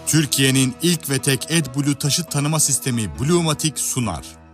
Türkiye'nin ilk ve tek AdBlue taşıt tanıma sistemi Bluematic sunar.